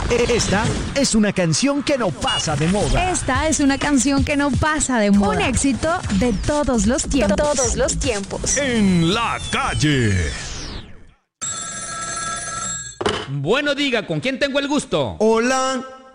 Esta es una canción que no pasa de moda. Esta es una canción que no pasa de moda. Un éxito de todos los tiempos. Todos los tiempos. En la calle. Bueno, diga, ¿con quién tengo el gusto? Hola,